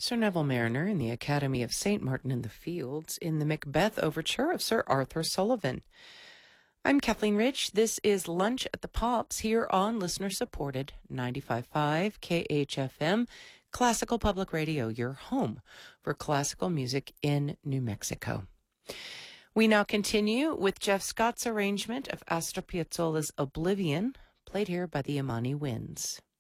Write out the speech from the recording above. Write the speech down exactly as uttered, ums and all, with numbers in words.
Sir Neville Mariner in the Academy of Saint Martin in the Fields in the Macbeth Overture of Sir Arthur Sullivan. I'm Kathleen Rich. This is Lunch at the Pops here on listener-supported ninety-five point five K H F M, Classical Public Radio, your home for classical music in New Mexico. We now continue with Jeff Scott's arrangement of Astor Piazzolla's Oblivion, played here by the Imani Winds.